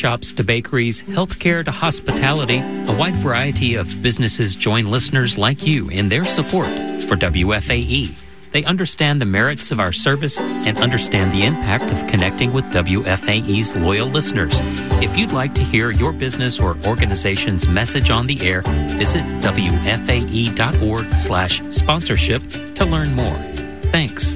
shops to bakeries, healthcare to hospitality, a wide variety of businesses join listeners like you in their support for WFAE. They understand the merits of our service and understand the impact of connecting with WFAE's loyal listeners. If you'd like to hear your business or organization's message on the air, visit WFAE.org/sponsorship to learn more. Thanks.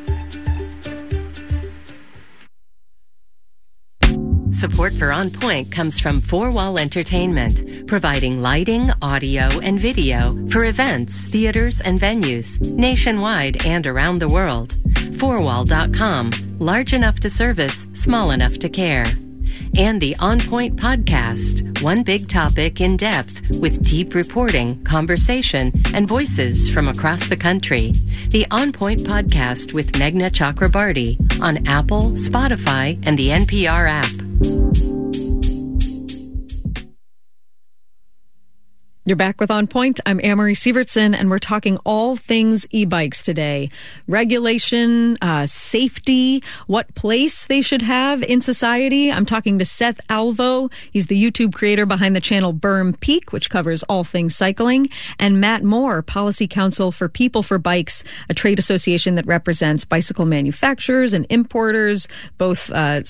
Support for On Point comes from 4Wall Entertainment, providing lighting, audio, and video for events, theaters, and venues nationwide and around the world. 4wall.com, large enough to service, small enough to care. And the On Point podcast, one big topic in depth with deep reporting, conversation, and voices from across the country. The On Point podcast with Meghna Chakrabarty on Apple, Spotify, and the NPR app. You're back with On Point. I'm Amory Sievertson, and we're talking all things e-bikes today. Regulation, safety, what place they should have in society. I'm talking to Seth Alvo. He's the YouTube creator behind the channel Berm Peak, which covers all things cycling, and Matt Moore, Policy Counsel for People for Bikes, a trade association that represents bicycle manufacturers and importers, both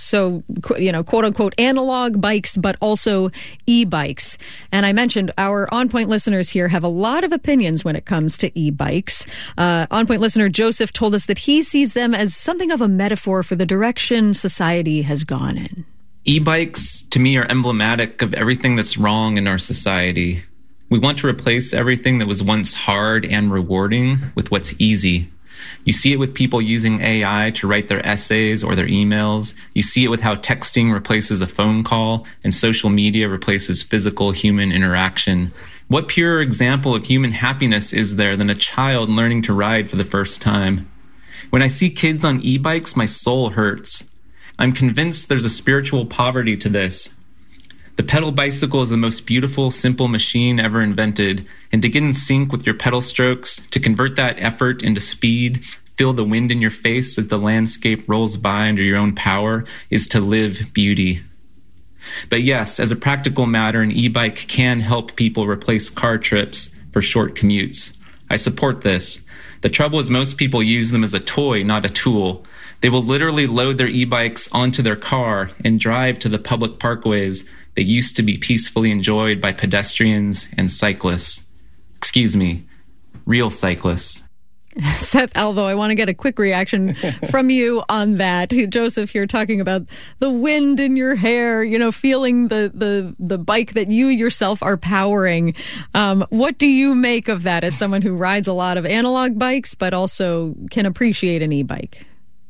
quote unquote analog bikes, but also e-bikes. And I mentioned our On Point listeners here have a lot of opinions when it comes to e-bikes. On Point listener Joseph told us that he sees them as something of a metaphor for the direction society has gone in. E-bikes, to me, are emblematic of everything that's wrong in our society. We want to replace everything that was once hard and rewarding with what's easy. You see it with people using AI to write their essays or their emails. You see it with how texting replaces a phone call and social media replaces physical human interaction. What purer example of human happiness is there than a child learning to ride for the first time? When I see kids on e-bikes, my soul hurts. I'm convinced there's a spiritual poverty to this. The pedal bicycle is the most beautiful, simple machine ever invented, and to get in sync with your pedal strokes, to convert that effort into speed, feel the wind in your face as the landscape rolls by under your own power, is to live beauty. But yes, as a practical matter, an e-bike can help people replace car trips for short commutes. I support this. The trouble is most people use them as a toy, not a tool. They will literally load their e-bikes onto their car and drive to the public parkways that used to be peacefully enjoyed by pedestrians and cyclists. Excuse me, real cyclists. Seth Alvo, I want to get a quick reaction from you on that. Joseph here talking about the wind in your hair, feeling the bike that you yourself are powering. What do you make of that as someone who rides a lot of analog bikes, but also can appreciate an e-bike?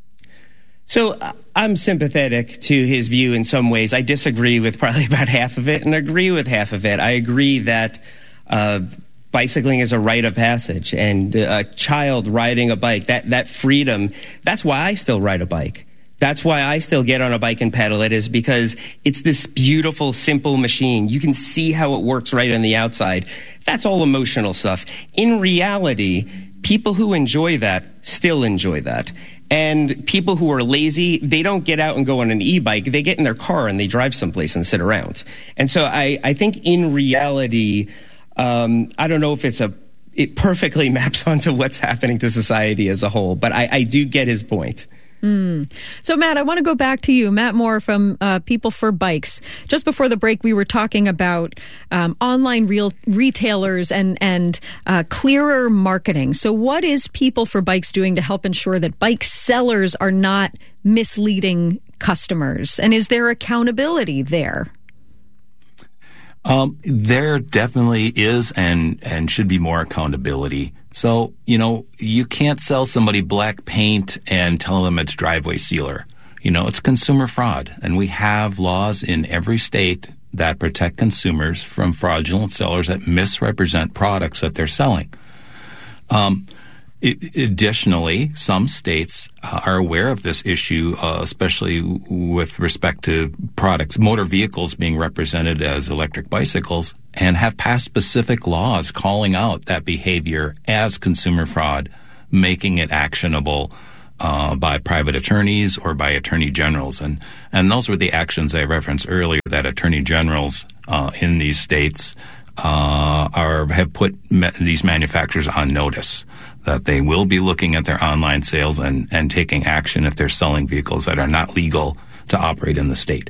So I'm sympathetic to his view in some ways. I disagree with probably about half of it and agree with half of it. I agree that bicycling is a rite of passage, and a child riding a bike, that freedom, that's why I still ride a bike. That's why I still get on a bike and pedal it, is because it's this beautiful, simple machine. You can see how it works right on the outside. That's all emotional stuff. In reality, people who enjoy that still enjoy that. And people who are lazy, they don't get out and go on an e-bike. They get in their car and they drive someplace and sit around. And so I think in reality, I don't know if it perfectly maps onto what's happening to society as a whole, but I do get his point. So, Matt, I want to go back to you. Matt Moore from People for Bikes. Just before the break, we were talking about online retailers and clearer marketing. So what is People for Bikes doing to help ensure that bike sellers are not misleading customers? And is there accountability there? There definitely is and should be more accountability. So, you can't sell somebody black paint and tell them it's driveway sealer. It's consumer fraud, and we have laws in every state that protect consumers from fraudulent sellers that misrepresent products that they're selling. Additionally, some states are aware of this issue, especially with respect to products, motor vehicles being represented as electric bicycles, and have passed specific laws calling out that behavior as consumer fraud, making it actionable, by private attorneys or by attorney generals. And those were the actions I referenced earlier, that attorney generals in these states have put these manufacturers on notice that they will be looking at their online sales and taking action if they're selling vehicles that are not legal to operate in the state.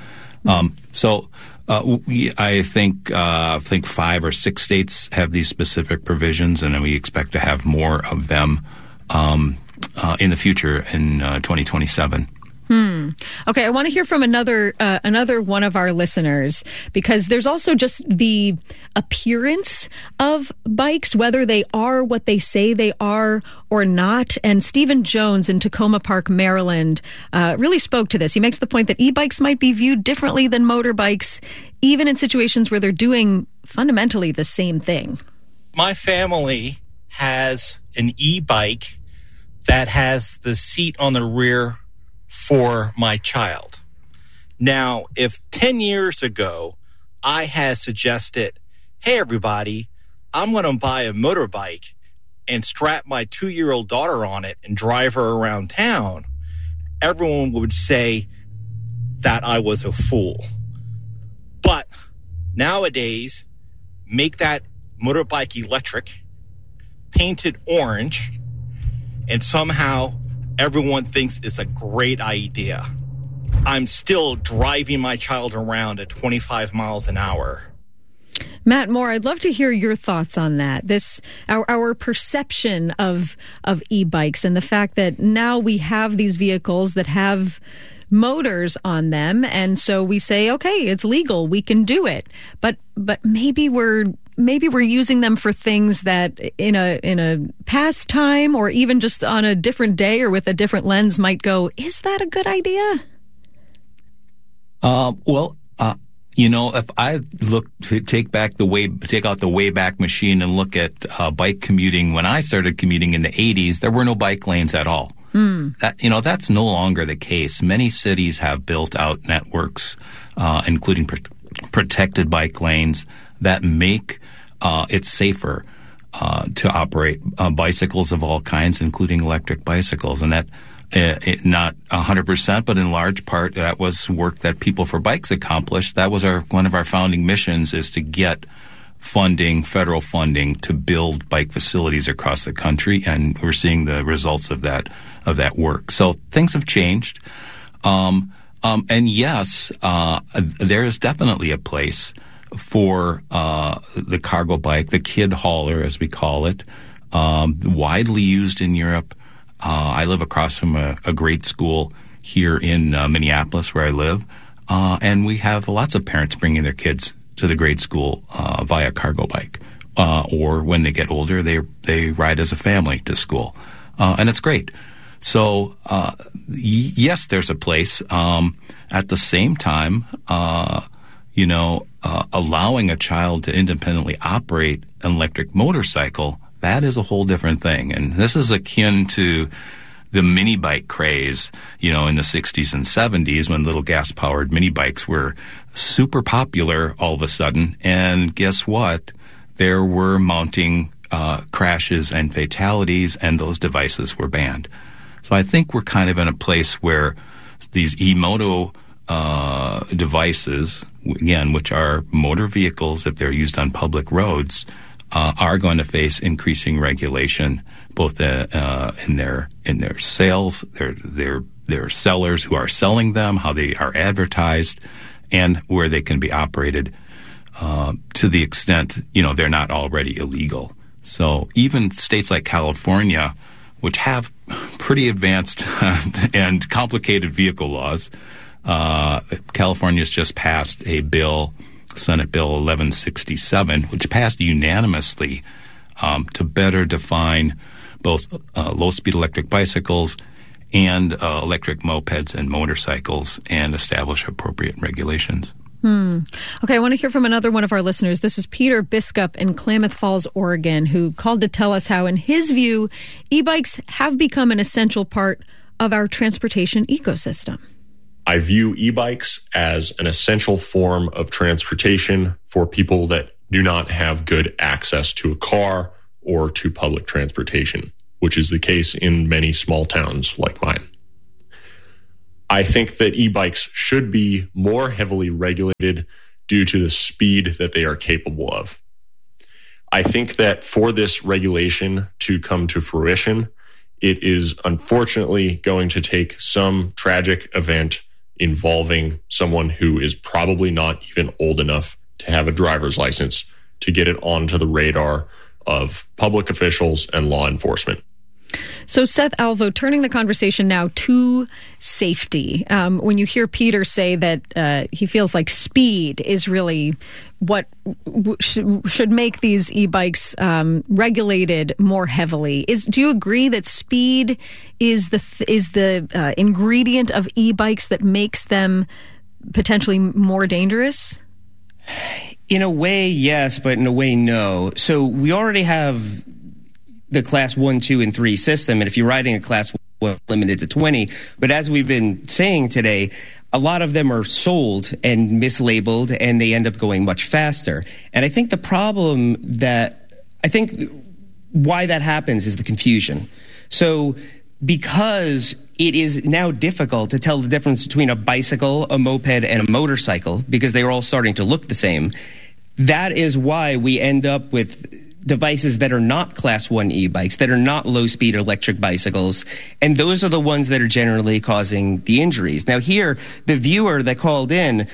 I think 5 or 6 states have these specific provisions, and we expect to have more of them in the future in 2027. Okay, I want to hear from another one of our listeners, because there's also just the appearance of bikes, whether they are what they say they are or not. And Stephen Jones in Tacoma Park, Maryland, really spoke to this. He makes the point that e-bikes might be viewed differently than motorbikes, even in situations where they're doing fundamentally the same thing. My family has an e-bike that has the seat on the rear for my child. Now, if 10 years ago I had suggested, hey, everybody, I'm going to buy a motorbike and strap my 2-year-old daughter on it and drive her around town, everyone would say that I was a fool. But nowadays, make that motorbike electric, paint it orange, and somehow everyone thinks it's a great idea. I'm still driving my child around at 25 miles an hour. Matt Moore, I'd love to hear your thoughts on that. Our perception of e-bikes and the fact that now we have these vehicles that have motors on them, and so we say, okay, it's legal, we can do it. But maybe we're using them for things that in a past time or even just on a different day or with a different lens might go, is that a good idea? If I take out the Wayback Machine and look at bike commuting, when I started commuting in the 80s, there were no bike lanes at all. That's no longer the case. Many cities have built out networks, including protected bike lanes, that make it safer to operate bicycles of all kinds, including electric bicycles. And that, not 100%, but in large part, that was work that People for Bikes accomplished. That was one of our founding missions, is to get federal funding to build bike facilities across the country, and we're seeing the results of that work. So things have changed. And yes, there is definitely a place for the cargo bike, the kid hauler, as we call it, widely used in Europe. I live across from a great school here in Minneapolis, where I live, and we have lots of parents bringing their kids to the grade school via cargo bike, or when they get older, they ride as a family to school, and it's great. So yes, there's a place. At the same time, allowing a child to independently operate an electric motorcycle, that is a whole different thing. And this is akin to the mini bike craze, in the 60s and 70s, when little gas-powered mini bikes were super popular all of a sudden. And guess what? There were mounting crashes and fatalities, and those devices were banned. So I think we're kind of in a place where these e-moto devices, again, which are motor vehicles if they're used on public roads, are going to face increasing regulation, both in their sales, their sellers who are selling them, how they are advertised, and where they can be operated, to the extent they're not already illegal. So even states like California, which have pretty advanced and complicated vehicle laws, California's just passed a bill, Senate Bill 1167, which passed unanimously to better define both low-speed electric bicycles and electric mopeds and motorcycles, and establish appropriate regulations. Okay, I want to hear from another one of our listeners. This is Peter Biskup in Klamath Falls, Oregon, who called to tell us how, in his view, e-bikes have become an essential part of our transportation ecosystem. I view e-bikes as an essential form of transportation for people that do not have good access to a car or to public transportation. which is the case in many small towns like mine. I think that e-bikes should be more heavily regulated due to the speed that they are capable of. I think that for this regulation to come to fruition, it is unfortunately going to take some tragic event involving someone who is probably not even old enough to have a driver's license to get it onto the radar of public officials and law enforcement. So, Seth Alvo, turning the conversation now to safety. When you hear Peter say that he feels like speed is really what should make these e-bikes regulated more heavily, do you agree that speed is the ingredient of e-bikes that makes them potentially more dangerous? In a way, yes, but in a way, no. So we already have the class 1, 2, and 3 system. And if you're riding a class 1, limited to 20. But as we've been saying today, a lot of them are sold and mislabeled, and they end up going much faster. And I think the problem why that happens is the confusion. So because it is now difficult to tell the difference between a bicycle, a moped, and a motorcycle, because they're all starting to look the same, that is why we end up with devices that are not Class 1 e-bikes, that are not low-speed electric bicycles, and those are the ones that are generally causing the injuries. Now here, the viewer that called in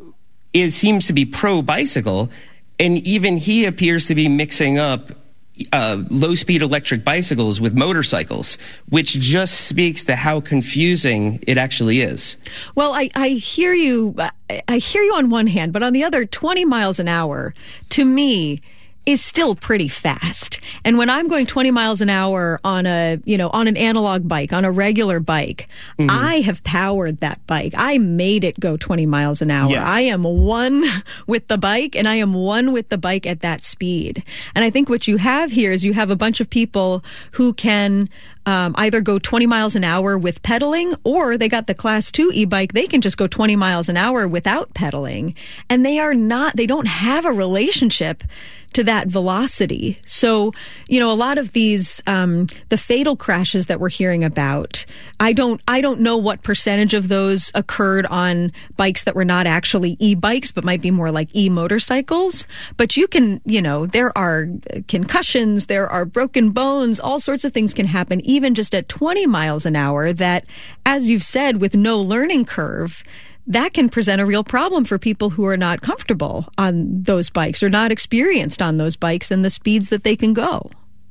seems to be pro-bicycle, and even he appears to be mixing up low-speed electric bicycles with motorcycles, which just speaks to how confusing it actually is. Well, I hear you. I hear you on one hand, but on the other, 20 miles an hour, to me, is still pretty fast. And when I'm going 20 miles an hour on on an analog bike, on a regular bike, I have powered that bike. I made it go 20 miles an hour. Yes. I am one with the bike, and I am one with the bike at that speed. And I think what you have here is you have a bunch of people who can either go 20 miles an hour with pedaling, or they got the Class 2 e-bike. They can just go 20 miles an hour without pedaling. And they don't have a relationship to that velocity. So, a lot of these, the fatal crashes that we're hearing about, I don't know what percentage of those occurred on bikes that were not actually e-bikes, but might be more like e-motorcycles. But you can, there are concussions, there are broken bones, all sorts of things can happen, even just at 20 miles an hour that, as you've said, with no learning curve, that can present a real problem for people who are not comfortable on those bikes or not experienced on those bikes and the speeds that they can go.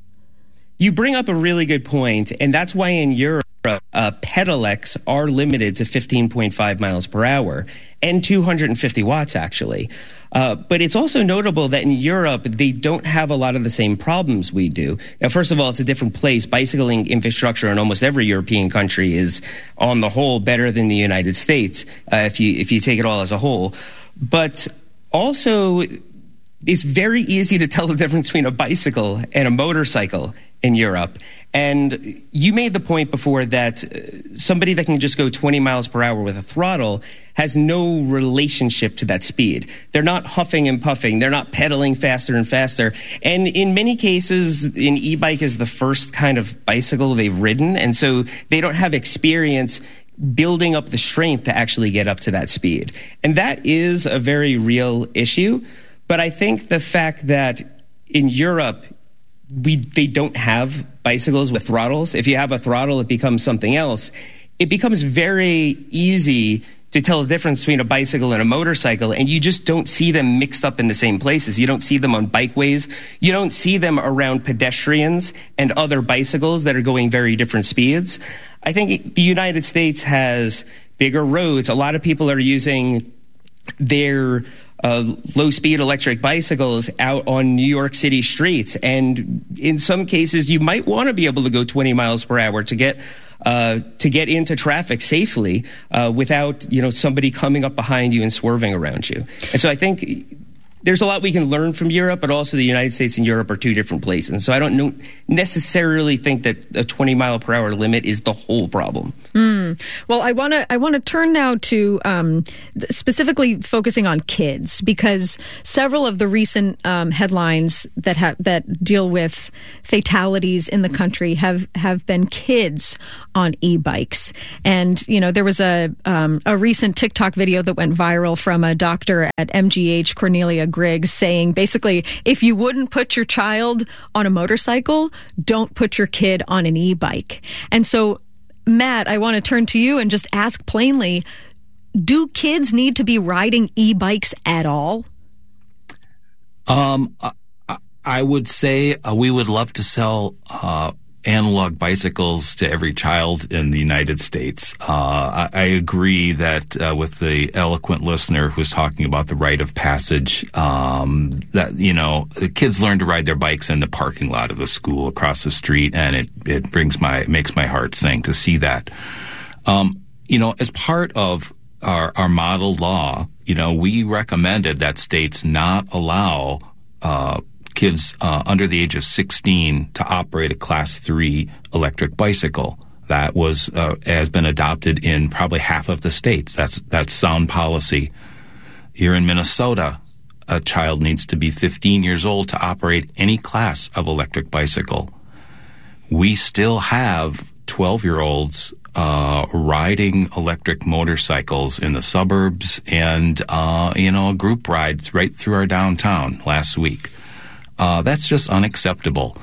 You bring up a really good point, and that's why in Europe, pedelecs are limited to 15.5 miles per hour and 250 watts, actually. But it's also notable that in Europe, they don't have a lot of the same problems we do. Now, first of all, it's a different place. Bicycling infrastructure in almost every European country is, on the whole, better than the United States, if you take it all as a whole. But also, it's very easy to tell the difference between a bicycle and a motorcycle in Europe. And you made the point before that somebody that can just go 20 miles per hour with a throttle has no relationship to that speed. They're not huffing and puffing. They're not pedaling faster and faster. And in many cases, an e-bike is the first kind of bicycle they've ridden. And so they don't have experience building up the strength to actually get up to that speed. And that is a very real issue. But I think the fact that in Europe, they don't have bicycles with throttles. If you have a throttle, it becomes something else. It becomes very easy to tell the difference between a bicycle and a motorcycle, and you just don't see them mixed up in the same places. You don't see them on bikeways. You don't see them around pedestrians and other bicycles that are going very different speeds. I think the United States has bigger roads. A lot of people are using their low-speed electric bicycles out on New York City streets. And in some cases, you might want to be able to go 20 miles per hour to get into traffic safely without, somebody coming up behind you and swerving around you. And so I think there's a lot we can learn from Europe, but also the United States and Europe are two different places. And so I don't necessarily think that a 20 mile per hour limit is the whole problem. Well, I want to turn now to specifically focusing on kids, because several of the recent headlines that deal with fatalities in the country have been kids on e-bikes. And there was a recent TikTok video that went viral from a doctor at MGH, Cornelia Griggs, saying basically, if you wouldn't put your child on a motorcycle, don't put your kid on an e-bike. And so, Matt, I want to turn to you and just ask plainly, do kids need to be riding e-bikes at all? I would say we would love to sell analog bicycles to every child in the United States. I agree that with the eloquent listener who's talking about the rite of passage, that the kids learn to ride their bikes in the parking lot of the school across the street, and it makes my heart sing to see that. As part of our model law, we recommended that states not allow kids under the age of 16 to operate a Class 3 electric bicycle. That has been adopted in probably half of the states. That's sound policy. Here in Minnesota, a child needs to be 15 years old to operate any class of electric bicycle. We still have 12-year-olds riding electric motorcycles in the suburbs and, group rides right through our downtown last week. That's just unacceptable.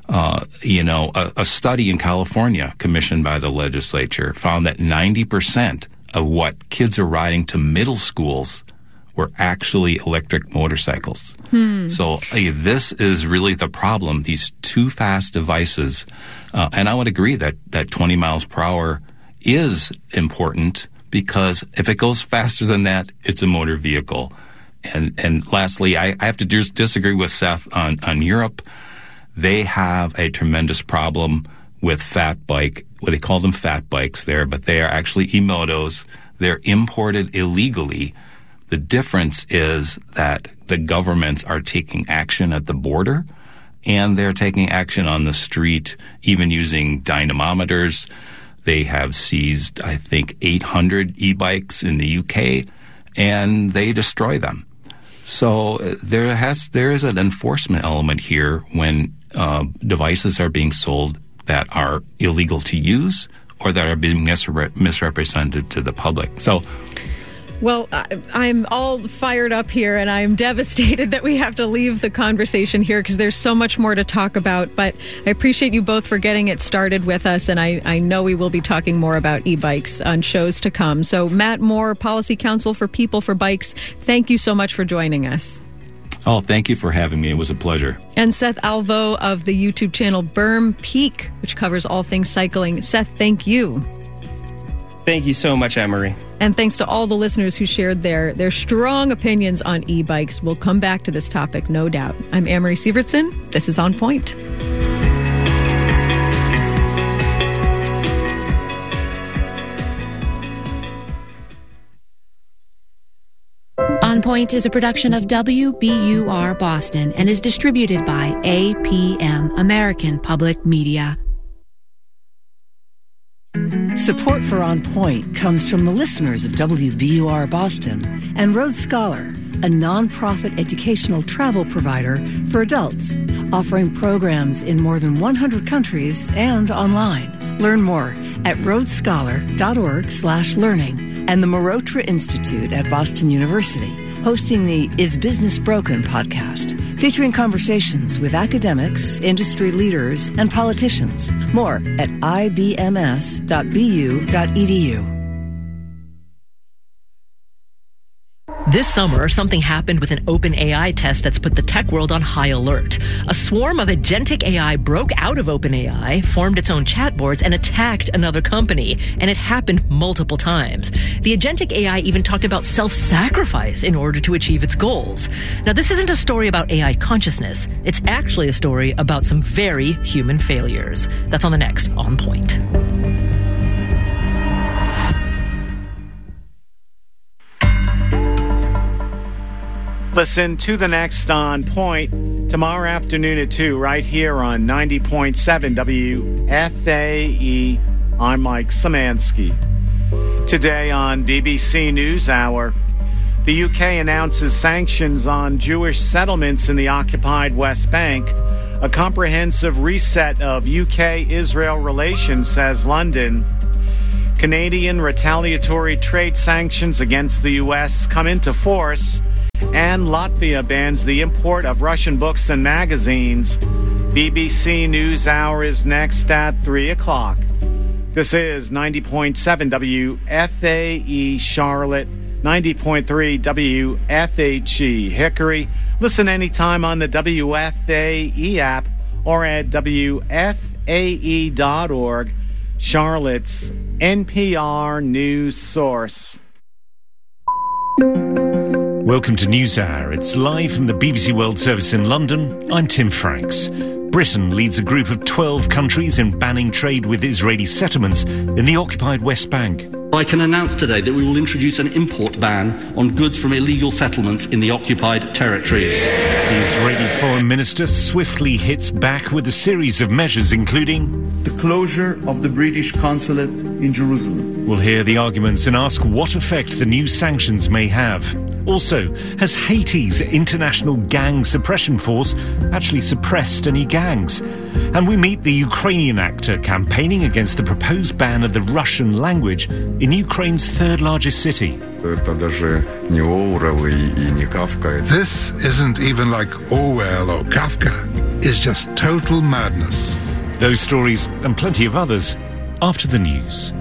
A study in California commissioned by the legislature found that 90% of what kids are riding to middle schools were actually electric motorcycles. So this is really the problem, these too fast devices. And I would agree that 20 miles per hour is important, because if it goes faster than that, it's a motor vehicle. And lastly, I have to disagree with Seth on Europe. They have a tremendous problem with fat bike. Well, they call them fat bikes there, but they are actually e-motos. They're imported illegally. The difference is that the governments are taking action at the border, and they're taking action on the street, even using dynamometers. They have seized, I think, 800 e-bikes in the UK, and they destroy them. So there is an enforcement element here when devices are being sold that are illegal to use or that are being misrepresented to the public. So, well, I'm all fired up here, and I'm devastated that we have to leave the conversation here because there's so much more to talk about. But I appreciate you both for getting it started with us, and I know we will be talking more about e-bikes on shows to come. So Matt Moore, Policy Counsel for People for Bikes, thank you so much for joining us. Oh, thank you for having me. It was a pleasure. And Seth Alvo of the YouTube channel Berm Peak, which covers all things cycling. Seth, thank you. Thank you so much, Emery. And thanks to all the listeners who shared their strong opinions on e-bikes. We'll come back to this topic, no doubt. I'm Amory Sievertson. This is On Point. On Point is a production of WBUR Boston and is distributed by APM, American Public Media. Support for On Point comes from the listeners of WBUR Boston and Road Scholar, a nonprofit educational travel provider for adults, offering programs in more than 100 countries and online. Learn more at roadscholar.org/learning, and the Marotra Institute at Boston University, hosting the Is Business Broken podcast, featuring conversations with academics, industry leaders, and politicians. More at ibms.bu.edu. This summer, something happened with an OpenAI test that's put the tech world on high alert. A swarm of agentic AI broke out of OpenAI, formed its own chatboards, and attacked another company. And it happened multiple times. The agentic AI even talked about self-sacrifice in order to achieve its goals. Now, this isn't a story about AI consciousness. It's actually a story about some very human failures. That's on the next On Point. Listen to the next On Point tomorrow afternoon at 2 right here on 90.7 WFAE I'm Mike Szymanski. Today on BBC NewsHour, the UK announces sanctions on Jewish settlements in the occupied West Bank. A comprehensive reset of UK-Israel relations, says London. Canadian retaliatory trade sanctions against the US come into force, and Latvia bans the import of Russian books and magazines. BBC NewsHour is next at 3 o'clock. This is 90.7 WFAE Charlotte, 90.3 WFHE Hickory. Listen anytime on the WFAE app or at WFAE.org, Charlotte's NPR news source. Welcome to NewsHour. It's live from the BBC World Service in London. I'm Tim Franks. Britain leads a group of 12 countries in banning trade with Israeli settlements in the occupied West Bank. I can announce today that we will introduce an import ban on goods from illegal settlements in the occupied territories. The Israeli Foreign Minister swiftly hits back with a series of measures, including the closure of the British consulate in Jerusalem. We'll hear the arguments and ask what effect the new sanctions may have. Also, has Haiti's International Gang Suppression Force actually suppressed any gangs? And we meet the Ukrainian actor campaigning against the proposed ban of the Russian language in Ukraine's third largest city. This isn't even like Orwell or Kafka. It's just total madness. Those stories and plenty of others after the news.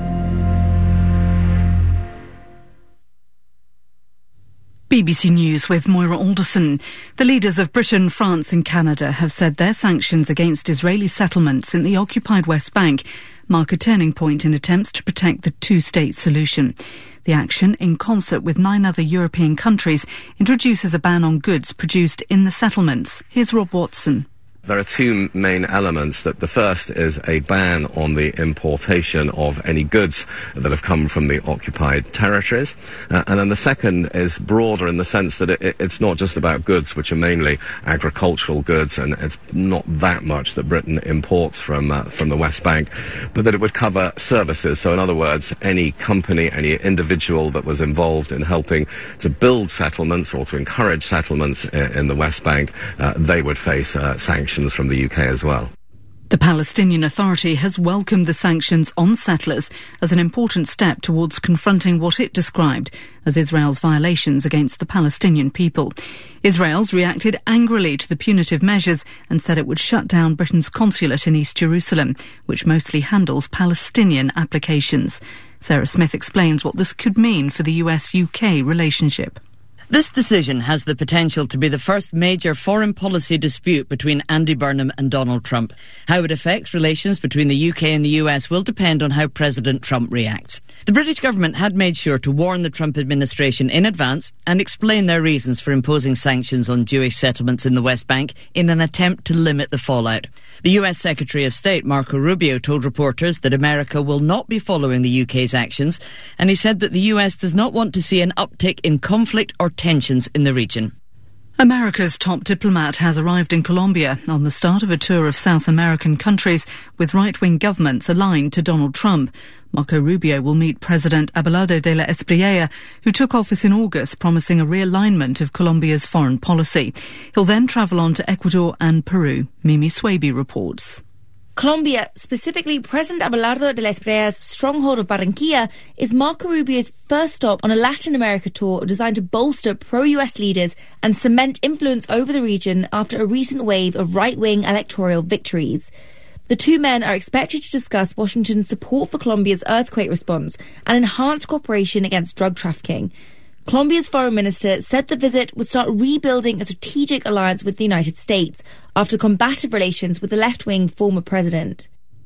BBC News with Moira Alderson. The leaders of Britain, France and Canada have said their sanctions against Israeli settlements in the occupied West Bank mark a turning point in attempts to protect the two-state solution. The action, in concert with 9 other European countries, introduces a ban on goods produced in the settlements. Here's Rob Watson. There are two main elements. That the first is a ban on the importation of any goods that have come from the occupied territories. And then the second is broader in the sense that it's not just about goods, which are mainly agricultural goods, and it's not that much that Britain imports from the West Bank, but that it would cover services. So in other words, any company, any individual that was involved in helping to build settlements or to encourage settlements in the West Bank, they would face sanctions from the UK as well. The Palestinian Authority has welcomed the sanctions on settlers as an important step towards confronting what it described as Israel's violations against the Palestinian people. Israel's reacted angrily to the punitive measures and said it would shut down Britain's consulate in East Jerusalem, which mostly handles Palestinian applications. Sarah Smith explains what this could mean for the US-UK relationship. This decision has the potential to be the first major foreign policy dispute between Andy Burnham and Donald Trump. How it affects relations between the UK and the US will depend on how President Trump reacts. The British government had made sure to warn the Trump administration in advance and explain their reasons for imposing sanctions on Jewish settlements in the West Bank in an attempt to limit the fallout. The US Secretary of State, Marco Rubio, told reporters that America will not be following the UK's actions, and he said that the US does not want to see an uptick in conflict or tensions in the region. America's top diplomat has arrived in Colombia on the start of a tour of South American countries with right-wing governments aligned to Donald Trump. Marco Rubio will meet President Abelardo de la Espriella, who took office in August, promising a realignment of Colombia's foreign policy. He'll then travel on to Ecuador and Peru. Mimi Swaby reports. Colombia, specifically President Abelardo de la Espriella's stronghold of Barranquilla, is Marco Rubio's first stop on a Latin America tour designed to bolster pro-US leaders and cement influence over the region after a recent wave of right-wing electoral victories. The two men are expected to discuss Washington's support for Colombia's earthquake response and enhanced cooperation against drug trafficking. Colombia's foreign minister said the visit would start rebuilding a strategic alliance with the United States after combative relations with the left-wing former president.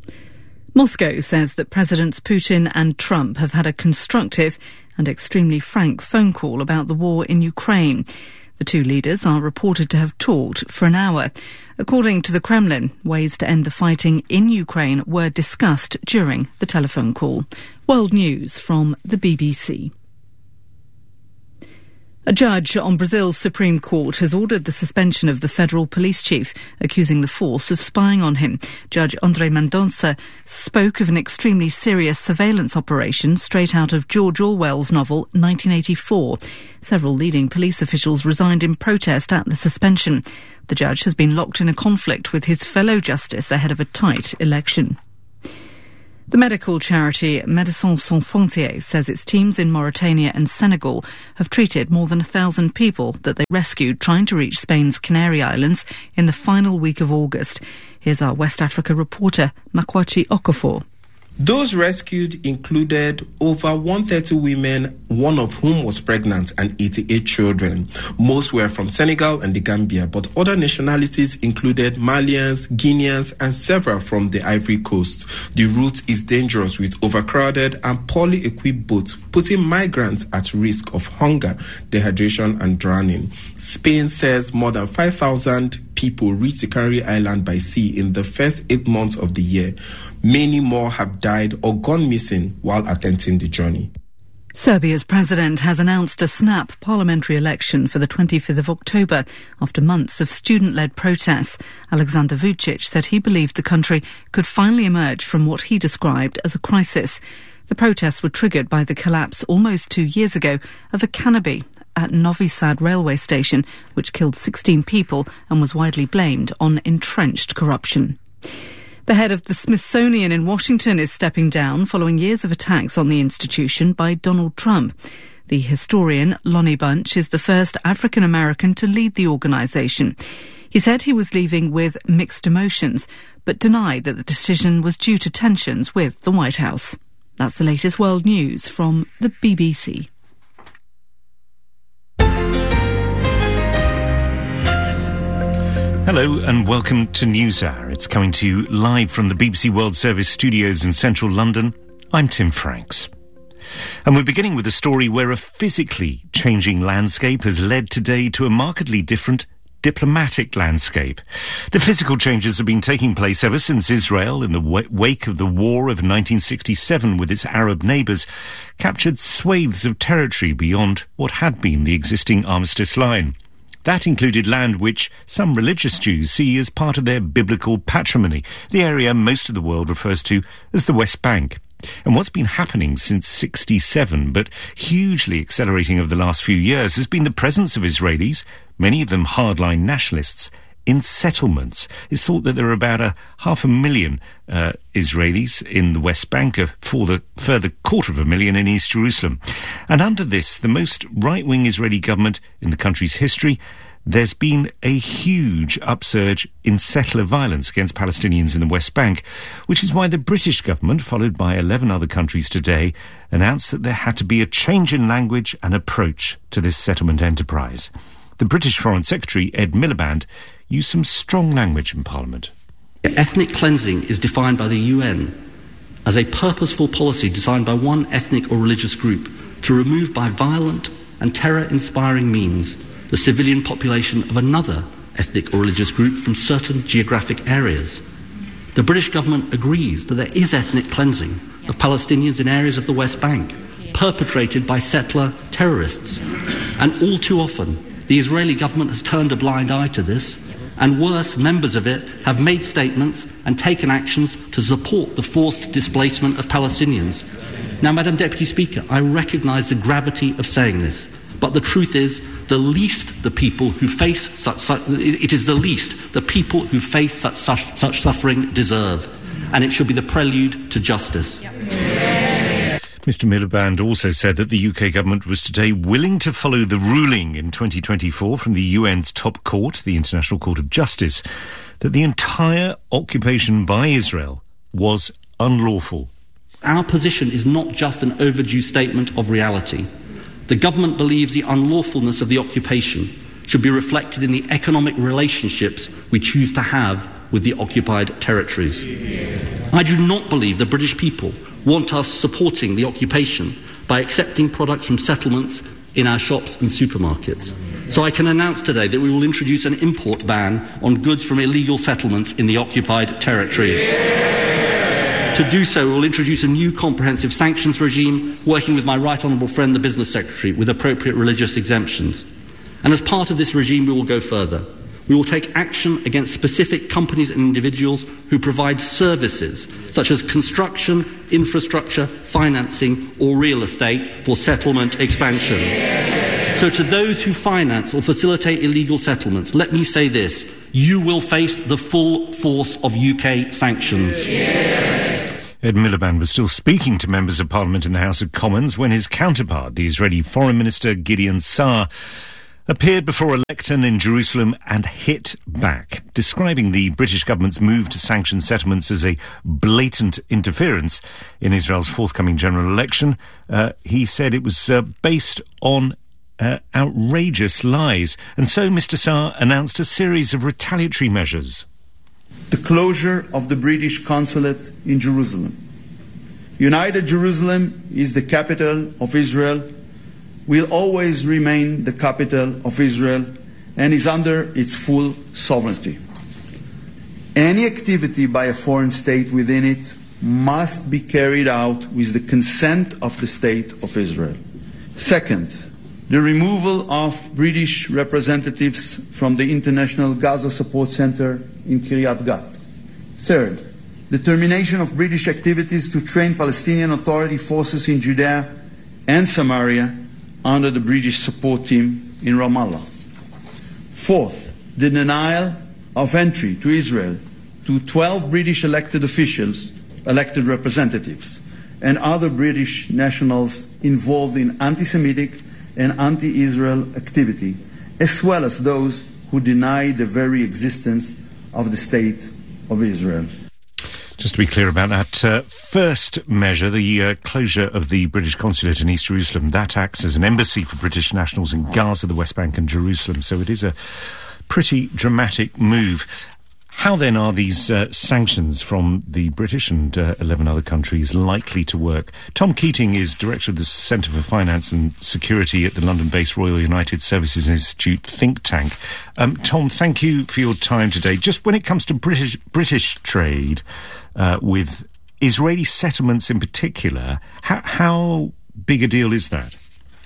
Moscow says that Presidents Putin and Trump have had a constructive and extremely frank phone call about the war in Ukraine. The two leaders are reported to have talked for an hour. According to the Kremlin, ways to end the fighting in Ukraine were discussed during the telephone call. World News from the BBC. A judge on Brazil's Supreme Court has ordered the suspension of the federal police chief, accusing the force of spying on him. Judge André Mendonça spoke of an extremely serious surveillance operation straight out of George Orwell's novel 1984. Several leading police officials resigned in protest at the suspension. The judge has been locked in a conflict with his fellow justice ahead of a tight election. The medical charity Médecins Sans Frontières says its teams in Mauritania and Senegal have treated more than 1,000 people that they rescued trying to reach Spain's Canary Islands in the final week of August. Here's our West Africa reporter, Makwachi Okafor. Those rescued included over 130 women, one of whom was pregnant, and 88 children. Most were from Senegal and the Gambia, but other nationalities included Malians, Guineans, and several from the Ivory Coast. The route is dangerous with overcrowded and poorly equipped boats, putting migrants at risk of hunger, dehydration, and drowning. Spain says more than 5,000 people reached the Canary Island by sea in the first 8 months of the year. Many more have died or gone missing while attempting the journey. Serbia's president has announced a snap parliamentary election for the 25th of October after months of student-led protests. Alexander Vucic said he believed the country could finally emerge from what he described as a crisis. The protests were triggered by the collapse almost 2 years ago of a canopy at Novi Sad railway station, which killed 16 people and was widely blamed on entrenched corruption. The head of the Smithsonian in Washington is stepping down following years of attacks on the institution by Donald Trump. The historian, Lonnie Bunch, is the first African-American to lead the organisation. He said he was leaving with mixed emotions, but denied that the decision was due to tensions with the White House. That's the latest world news from the BBC. Hello and welcome to NewsHour. It's coming to you live from the BBC World Service studios in central London. I'm Tim Franks. And we're beginning with a story where a physically changing landscape has led today to a markedly different diplomatic landscape. The physical changes have been taking place ever since Israel, in the wake of the war of 1967 with its Arab neighbours, captured swathes of territory beyond what had been the existing armistice line. That included land which some religious Jews see as part of their biblical patrimony, the area most of the world refers to as the West Bank. And what's been happening since 1967, but hugely accelerating over the last few years, has been the presence of Israelis, many of them hardline nationalists, in settlements. It's thought that there are about 500,000 Israelis in the West Bank, for the further 250,000 in East Jerusalem. And under this, the most right-wing Israeli government in the country's history, there's been a huge upsurge in settler violence against Palestinians in the West Bank, which is why the British government, followed by 11 other countries today, announced that there had to be a change in language and approach to this settlement enterprise. The British Foreign Secretary, Ed Miliband, used some strong language in Parliament. Ethnic cleansing is defined by the UN as a purposeful policy designed by one ethnic or religious group to remove by violent and terror-inspiring means the civilian population of another ethnic or religious group from certain geographic areas. The British government agrees that there is ethnic cleansing of Palestinians in areas of the West Bank, perpetrated by settler terrorists. And all too often, the Israeli government has turned a blind eye to this, and worse, members of it have made statements and taken actions to support the forced displacement of Palestinians. Now, Madam Deputy Speaker, I recognise the gravity of saying this, but the truth is, the least the people who face such suffering deserve, and it should be the prelude to justice. Mr. Miliband also said that the UK government was today willing to follow the ruling in 2024 from the UN's top court, the International Court of Justice, that the entire occupation by Israel was unlawful. Our position is not just an overdue statement of reality. The government believes the unlawfulness of the occupation should be reflected in the economic relationships we choose to have with the occupied territories. I do not believe the British people want us supporting the occupation by accepting products from settlements in our shops and supermarkets. So I can announce today that we will introduce an import ban on goods from illegal settlements in the occupied territories. To do so, we will introduce a new comprehensive sanctions regime, working with my right honourable friend, the Business Secretary, with appropriate religious exemptions. And as part of this regime, we will go further. We will take action against specific companies and individuals who provide services such as construction, infrastructure, financing or real estate for settlement expansion. So to those who finance or facilitate illegal settlements, let me say this: you will face the full force of UK sanctions. Ed Miliband was still speaking to members of Parliament in the House of Commons when his counterpart, the Israeli Foreign Minister Gideon Saar, appeared before a lectern in Jerusalem and hit back, describing the British government's move to sanction settlements as a blatant interference in Israel's forthcoming general election. He said it was based on outrageous lies. And so Mr. Saar announced a series of retaliatory measures. The closure of the British consulate in Jerusalem. United Jerusalem is the capital of Israel, will always remain the capital of Israel, and is under its full sovereignty. Any activity by a foreign state within it must be carried out with the consent of the State of Israel. Second, the removal of British representatives from the International Gaza Support Center in Kiryat Gat. Third, the termination of British activities to train Palestinian Authority forces in Judea and Samaria under the British support team in Ramallah. Fourth, the denial of entry to Israel to 12 British elected officials, elected representatives, and other British nationals involved in anti-Semitic and anti-Israel activity, as well as those who deny the very existence of the State of Israel. Just to be clear about that, first measure, the closure of the British consulate in East Jerusalem, that acts as an embassy for British nationals in Gaza, the West Bank and Jerusalem. So it is a pretty dramatic move. How then are these sanctions from the British and 11 other countries likely to work? Tom Keating is director of the Centre for Finance and Security at the London-based Royal United Services Institute think tank. Tom, thank you for your time today. Just when it comes to British trade with Israeli settlements in particular, how big a deal is that?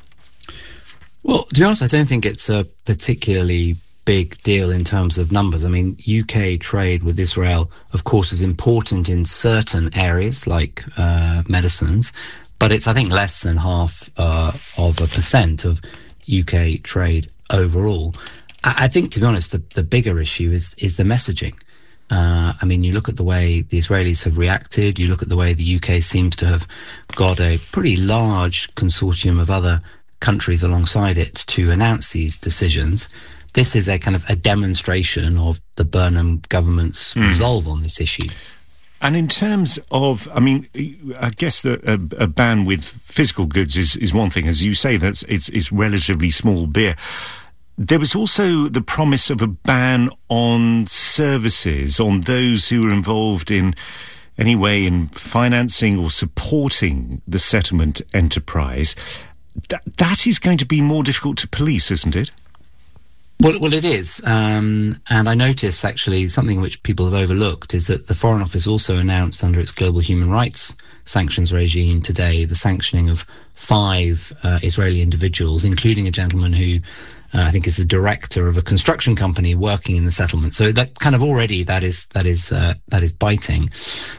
Well, to be honest, I don't think it's a particularly big deal in terms of numbers. I mean, UK trade with Israel, of course, is important in certain areas like medicines, but it's, I think, less than half of a percent of UK trade overall. I think, to be honest, the bigger issue is the messaging. I mean, you look at the way the Israelis have reacted, you look at the way the UK seems to have got a pretty large consortium of other countries alongside it to announce these decisions. This is a kind of a demonstration of the Burnham government's resolve on this issue. And in terms of, I mean, I guess that a ban with physical goods is one thing. As you say, it's relatively small beer. There was also the promise of a ban on services, on those who are involved in any way in financing or supporting the settlement enterprise. That is going to be more difficult to police, isn't it? Well, it is. And I notice, actually, something which people have overlooked is that the Foreign Office also announced under its global human rights sanctions regime today the sanctioning of 5 Israeli individuals, including a gentleman who I think is the director of a construction company working in the settlement. So that kind of already that is biting.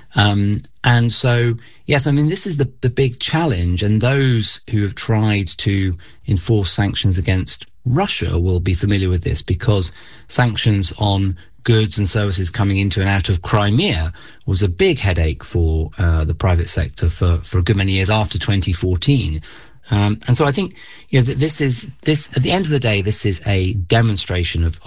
And so, yes, I mean, this is the big challenge, and those who have tried to enforce sanctions against Russia will be familiar with this, because sanctions on goods and services coming into and out of Crimea was a big headache for the private sector for a good many years after 2014. And so I think, you know, this at the end of the day, this is a demonstration of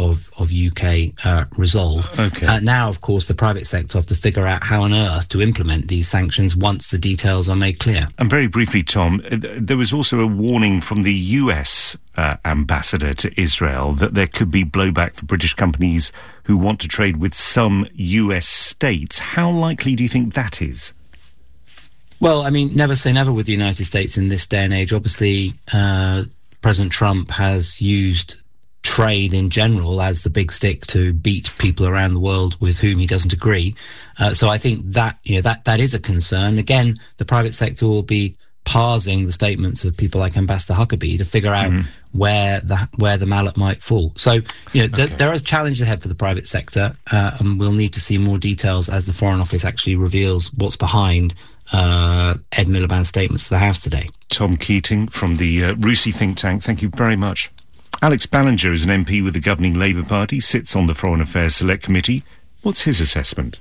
UK resolve. Okay. Now, of course, the private sector have to figure out how on earth to implement these sanctions once the details are made clear. And very briefly, Tom, there was also a warning from the US ambassador to Israel that there could be blowback for British companies who want to trade with some US states. How likely do you think that is? Well, I mean, never say never with the United States in this day and age. Obviously, President Trump has used trade in general as the big stick to beat people around the world with whom he doesn't agree. So I think that that is a concern. Again, the private sector will be parsing the statements of people like Ambassador Huckabee to figure out where the mallet might fall. So there are challenges ahead for the private sector, and we'll need to see more details as the Foreign Office actually reveals what's behind Ed Miliband's statements to the House today. Tom Keating from the RUSI think tank, thank you very much. Alex Ballinger is an MP with the governing Labour Party, sits on the Foreign Affairs Select Committee. What's his assessment?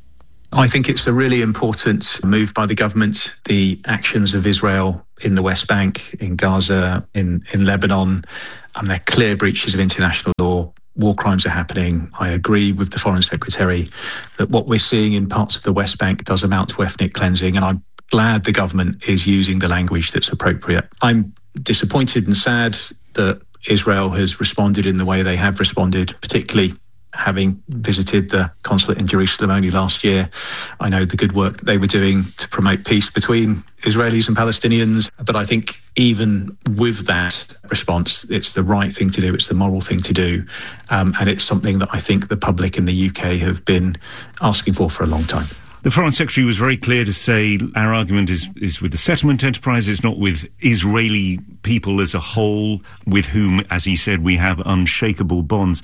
I think it's a really important move by the government. The actions of Israel in the West Bank, in Gaza, in Lebanon, they're clear breaches of international law. War crimes are happening. I agree with the Foreign Secretary that what we're seeing in parts of the West Bank does amount to ethnic cleansing, and I'm glad the government is using the language that's appropriate. I'm disappointed and sad that Israel has responded in the way they have responded, particularly having visited the consulate in Jerusalem only last year. I know the good work that they were doing to promote peace between Israelis and Palestinians, but I think even with that response, it's the right thing to do, it's the moral thing to do, and it's something that I think the public in the UK have been asking for a long time. The Foreign Secretary was very clear to say our argument is with the settlement enterprise, it's not with Israeli people as a whole, with whom, as he said, we have unshakable bonds.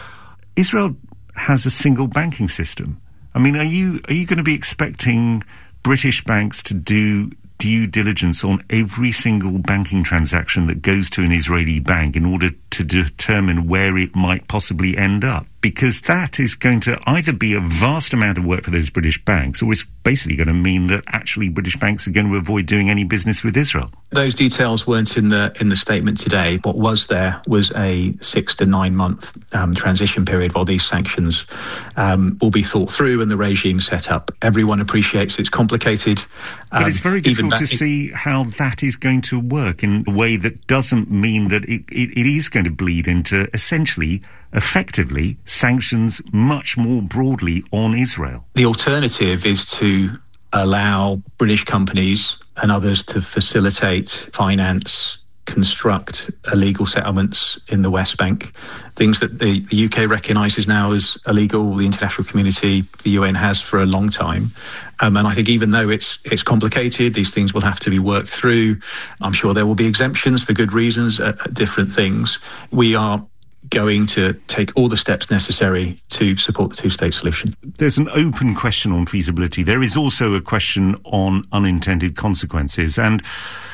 Israel has a single banking system. I mean, are you going to be expecting British banks to do due diligence on every single banking transaction that goes to an Israeli bank in order to determine where it might possibly end up? Because that is going to either be a vast amount of work for those British banks, or it's basically going to mean that actually British banks are going to avoid doing any business with Israel. Those details weren't in the statement today. What was there was a 6 to 9 month transition period while these sanctions will be thought through and the regime set up. Everyone appreciates it's complicated. But it's very difficult to see how that is going to work in a way that doesn't mean that it is going to bleed into essentially, effectively, sanctions much more broadly on Israel. The alternative is to allow British companies and others to facilitate, finance, construct illegal settlements in the West Bank, things that the UK recognises now as illegal, the international community, the UN has for a long time. And I think even though it's complicated, these things will have to be worked through. I'm sure there will be exemptions for good reasons at different things. We are going to take all the steps necessary to support the two-state solution. There's an open question on feasibility. There is also a question on unintended consequences. And,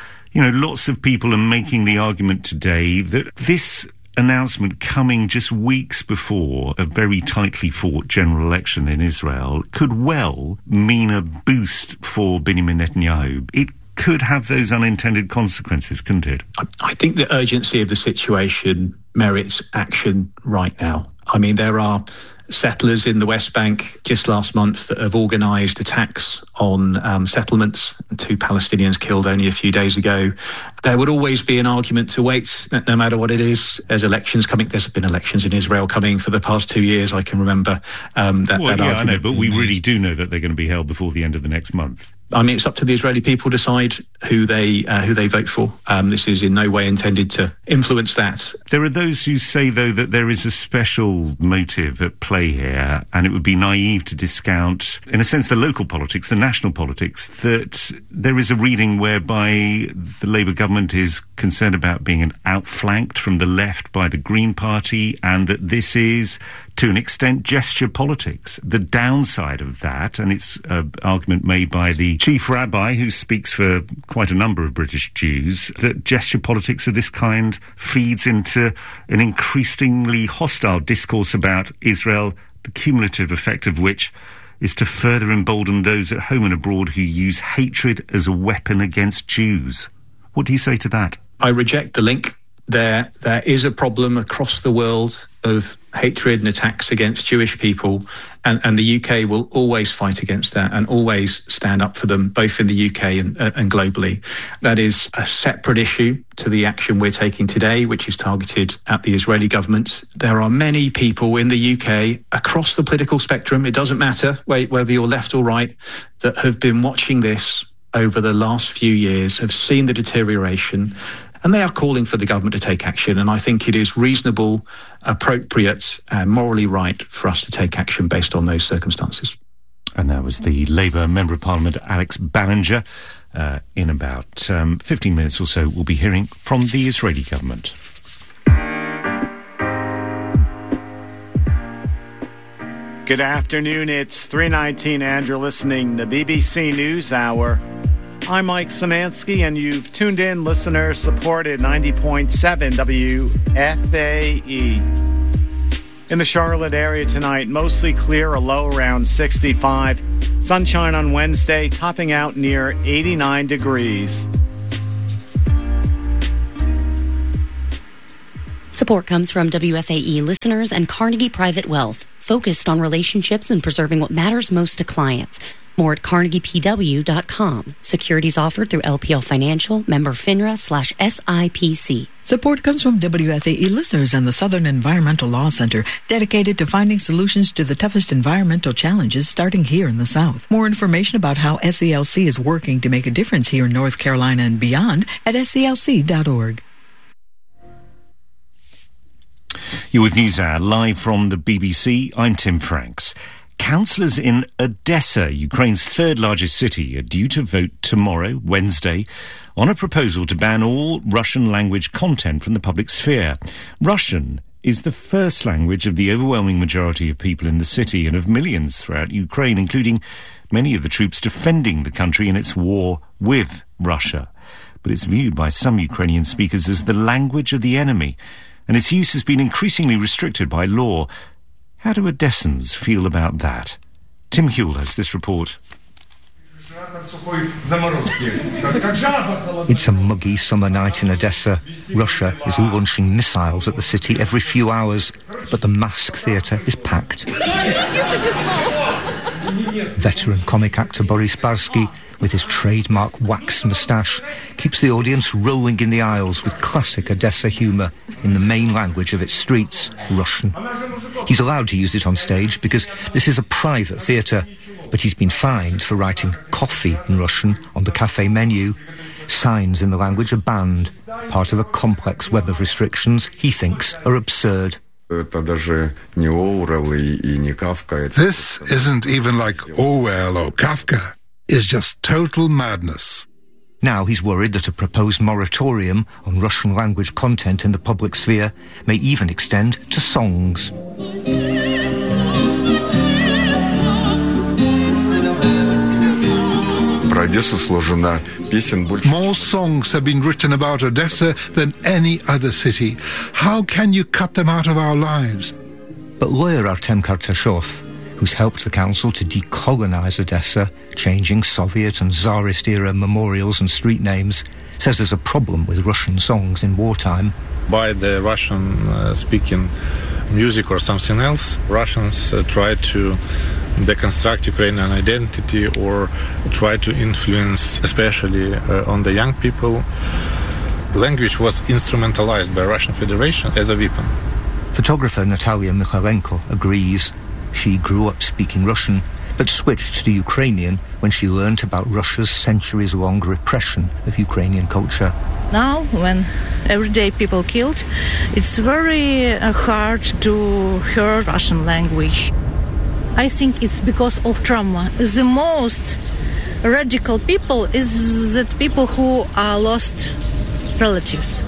lots of people are making the argument today that this announcement coming just weeks before a very tightly fought general election in Israel could well mean a boost for Benjamin Netanyahu. It could have those unintended consequences, couldn't it? I think the urgency of the situation merits action right now. I mean, there are settlers in the West Bank just last month that have organised attacks on settlements. 2 Palestinians killed only a few days ago. There would always be an argument to wait, no matter what it is. There's elections coming. There's been elections in Israel coming for the past 2 years. I can remember that argument. I know, but we really do know that they're going to be held before the end of the next month. I mean, it's up to the Israeli people to decide who they vote for. This is in no way intended to influence that. There are those who say, though, that there is a special motive at play here, and it would be naive to discount, in a sense, the local politics, the national politics, that there is a reading whereby the Labour government is concerned about being outflanked from the left by the Green Party, and that this is, to an extent, gesture politics. The downside of that, and it's an argument made by the chief rabbi, who speaks for quite a number of British Jews, that gesture politics of this kind feeds into an increasingly hostile discourse about Israel, the cumulative effect of which is to further embolden those at home and abroad who use hatred as a weapon against Jews. What do you say to that? I reject the link. There is a problem across the world of hatred and attacks against Jewish people, and the UK will always fight against that and always stand up for them, both in the UK and globally. That is a separate issue to the action we're taking today, which is targeted at the Israeli government. There are many people in the UK across the political spectrum, it doesn't matter whether you're left or right, that have been watching this over the last few years, have seen the deterioration, And they are calling for the government to take action. And I think it is reasonable, appropriate, and morally right for us to take action based on those circumstances. And that was the Labour Member of Parliament, Alex Ballinger. In about 15 minutes or so, we'll be hearing from the Israeli government. Good afternoon, it's 3:19 and you're listening to BBC News Hour. I'm Mike Szymanski and you've tuned in listener-supported 90.7 WFAE. In the Charlotte area tonight, mostly clear, a low around 65. Sunshine on Wednesday, topping out near 89 degrees. Support comes from WFAE listeners and Carnegie Private Wealth, focused on relationships and preserving what matters most to clients. More at carnegiepw.com. Securities offered through LPL Financial, member FINRA/SIPC. Support comes from WFAE listeners and the Southern Environmental Law Center, dedicated to finding solutions to the toughest environmental challenges starting here in the South. More information about how SELC is working to make a difference here in North Carolina and beyond at SELC.org. You're with NewsHour, live from the BBC. I'm Tim Franks. Councillors in Odessa, Ukraine's third largest city, are due to vote tomorrow, Wednesday, on a proposal to ban all Russian language content from the public sphere. Russian is the first language of the overwhelming majority of people in the city and of millions throughout Ukraine, including many of the troops defending the country in its war with Russia. But it's viewed by some Ukrainian speakers as the language of the enemy, and its use has been increasingly restricted by law. How do Odessans feel about that? Tim Huell has this report. It's a muggy summer night in Odessa. Russia is launching missiles at the city every few hours, but the Mask Theatre is packed. Veteran comic actor Boris Barsky, with his trademark waxed moustache, keeps the audience rolling in the aisles with classic Odessa humour in the main language of its streets, Russian. He's allowed to use it on stage because this is a private theatre, but he's been fined for writing coffee in Russian on the cafe menu. Signs in the language are banned, part of a complex web of restrictions he thinks are absurd. This isn't even like Orwell or Kafka. It's just total madness. Now he's worried that a proposed moratorium on Russian language content in the public sphere may even extend to songs. More songs have been written about Odessa than any other city. How can you cut them out of our lives? But lawyer Artem Kartashov, who's helped the council to decolonize Odessa, changing Soviet and Tsarist-era memorials and street names, says there's a problem with Russian songs in wartime. By the Russian-speaking music or something else, Russians try to deconstruct Ukrainian identity or try to influence, especially on the young people. Language was instrumentalized by Russian Federation as a weapon. Photographer Natalia Mikhailenko agrees. She grew up speaking Russian, but switched to Ukrainian when she learnt about Russia's centuries-long repression of Ukrainian culture. Now, when everyday people killed, it's very hard to hear Russian language. I think it's because of trauma. The most radical people is that people who are lost relatives.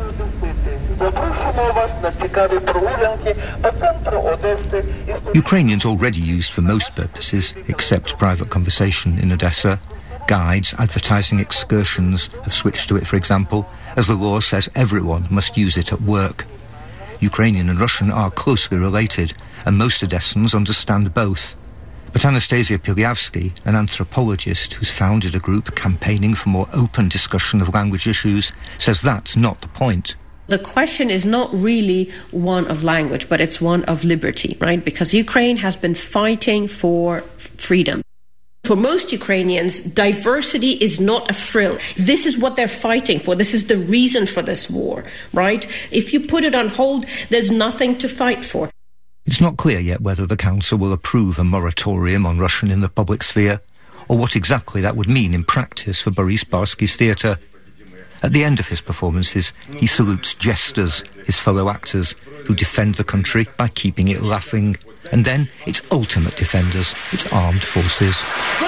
Ukrainian's already used for most purposes, except private conversation in Odessa. Guides advertising excursions have switched to it, for example, as the law says everyone must use it at work. Ukrainian and Russian are closely related, and most Odessans understand both. But Anastasia Pilyavsky, an anthropologist who's founded a group campaigning for more open discussion of language issues, says that's not the point. The question is not really one of language, but it's one of liberty, right? Because Ukraine has been fighting for freedom. For most Ukrainians, diversity is not a frill. This is what they're fighting for. This is the reason for this war, right? If you put it on hold, there's nothing to fight for. It's not clear yet whether the council will approve a moratorium on Russian in the public sphere, or what exactly that would mean in practice for Boris Barsky's theatre. At the end of his performances, he salutes jesters, his fellow actors, who defend the country by keeping it laughing. And then its ultimate defenders, its armed forces.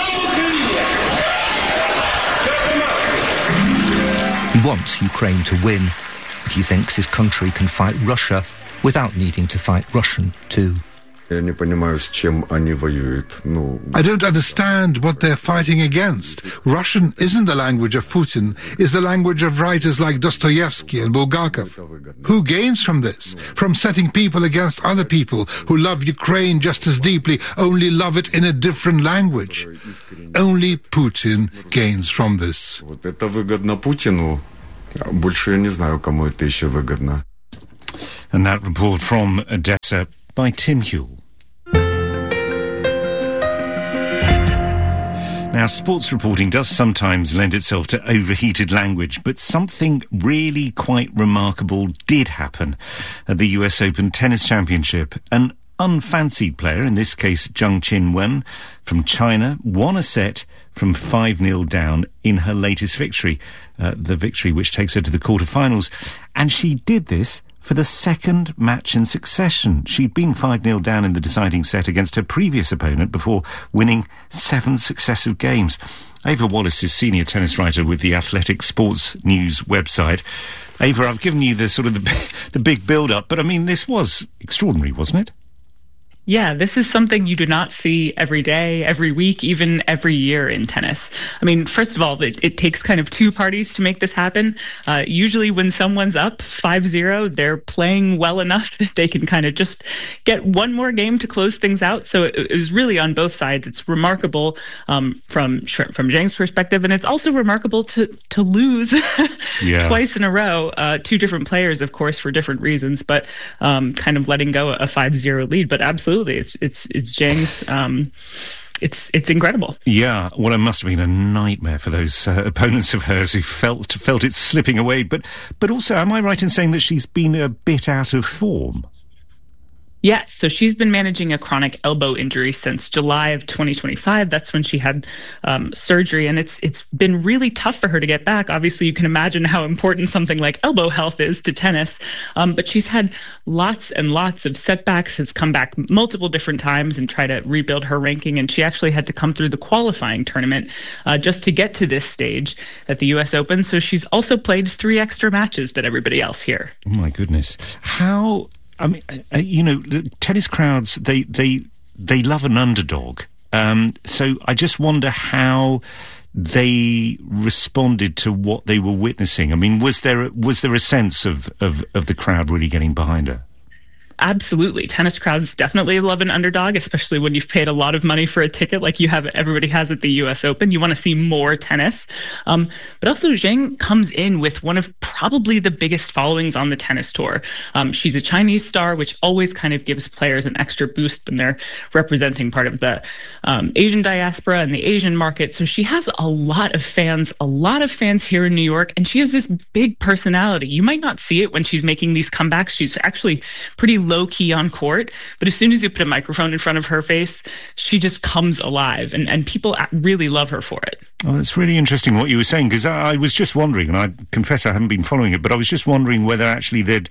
He wants Ukraine to win, but he thinks his country can fight Russia without needing to fight Russian too. I don't understand what they're fighting against. Russian isn't the language of Putin, it's the language of writers like Dostoevsky and Bulgakov. Who gains from this? From setting people against other people who love Ukraine just as deeply, only love it in a different language. Only Putin gains from this. And that report from Odessa by Tim Huell. Now, sports reporting does sometimes lend itself to overheated language, but something really quite remarkable did happen at the US Open Tennis Championship. An unfancied player, in this case Zheng Qinwen from China, won a set from 5-0 down in her latest victory, the victory which takes her to the quarterfinals. And she did this for the second match in succession. She'd been 5-0 down in the deciding set against her previous opponent before winning 7 successive games. Ava Wallace is senior tennis writer with the Athletic Sports News website. Ava, I've given you the big build-up, but I mean, this was extraordinary, wasn't it? Yeah, this is something you do not see every day, every week, even every year in tennis. I mean, first of all, it takes kind of two parties to make this happen. Usually when someone's up 5-0, they're playing well enough that they can kind of just get one more game to close things out. So it was really on both sides. It's remarkable from Zheng's perspective, and it's also remarkable to lose twice in a row. Two different players, of course, for different reasons, but kind of letting go a 5-0 lead. But absolutely. It's Zheng's. It's incredible. Yeah, well, it must have been a nightmare for those opponents of hers who felt it slipping away. But also, am I right in saying that she's been a bit out of form? Yes, so she's been managing a chronic elbow injury since July of 2025. That's when she had surgery, and it's been really tough for her to get back. Obviously, you can imagine how important something like elbow health is to tennis, but she's had lots and lots of setbacks, has come back multiple different times and tried to rebuild her ranking, and she actually had to come through the qualifying tournament just to get to this stage at the US Open. So she's also played 3 extra matches than everybody else here. Oh, my goodness. How... I mean, the tennis crowds, they love an underdog. So I just wonder how they responded to what they were witnessing. I mean, was there a sense of the crowd really getting behind her? Absolutely. Tennis crowds definitely love an underdog, especially when you've paid a lot of money for a ticket like everybody has at the US Open. You want to see more tennis. But also Zheng comes in with one of probably the biggest followings on the tennis tour. She's a Chinese star, which always kind of gives players an extra boost when they're representing part of the Asian diaspora and the Asian market. So she has a lot of fans here in New York, and she has this big personality. You might not see it when she's making these comebacks. She's actually pretty low-key on court, but as soon as you put a microphone in front of her face, she just comes alive, and people really love her for it. Oh, that's really interesting what you were saying, because I was just wondering, and I confess I haven't been following it, but I was just wondering whether actually they're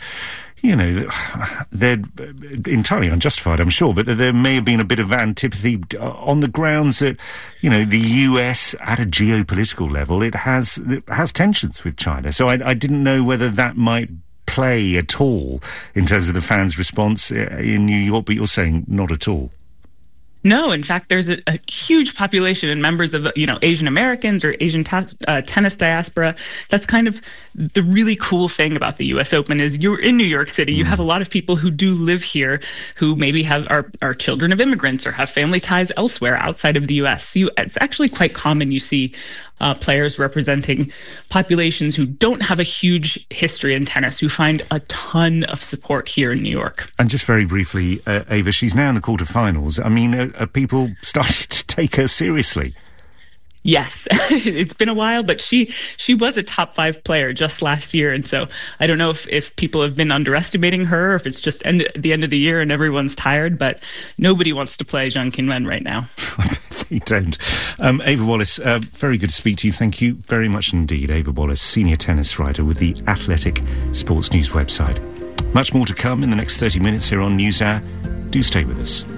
entirely unjustified, I'm sure, but there may have been a bit of antipathy on the grounds that, the US at a geopolitical level, it has tensions with China. So I didn't know whether that might play at all in terms of the fans' response in New York, but you're saying not at all. No, in fact, there's a huge population and members of, Asian Americans or Asian tennis diaspora. That's kind of the really cool thing about the U.S. Open is you're in New York City. You have a lot of people who do live here who maybe are children of immigrants or have family ties elsewhere outside of the U.S. So it's actually quite common you see players representing populations who don't have a huge history in tennis, who find a ton of support here in New York. And just very briefly, Ava, she's now in the quarterfinals. I mean, are people starting to take her seriously? Yes, it's been a while, but she was a top 5 player just last year, and so I don't know if people have been underestimating her, or if it's just the end of the year and everyone's tired, but nobody wants to play Zheng Qinwen right now. They don't. Ava Wallace, very good to speak to you. Thank you very much indeed. Ava Wallace, senior tennis writer with the Athletic Sports News website. Much more to come in the next 30 minutes here on NewsHour. Do stay with us.